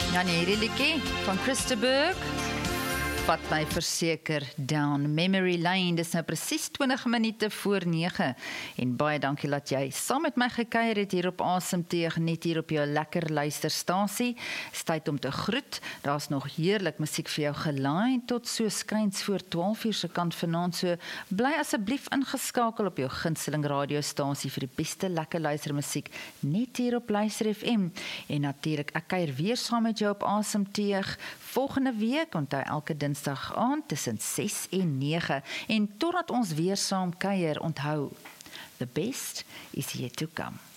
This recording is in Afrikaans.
Ja nee, hierdie liedjie van Christa Burke vat my verseker down memory lane. Dis nou presies 20 minute voor 9 en baie dankie dat jy saam met my gekuier het hier op Asemteug, net hier op jou lekker luisterstasie. Dis tyd om te groet. Daar's nog heerlik musiek vir jou gelaai tot so skuins voor 12 uur se kant vanaand. So bly asseblief ingeskakel op jou gunsteling radiostasie vir die beste lekker luistermusiek net hier op Luister FM. En natuurlik ek kuier weer saam met jou op Asemteug volgende week, onthou elke dinsdag aand tussen 6 en 9 en totdat ons weer saam kuier, onthou, the best is yet to come.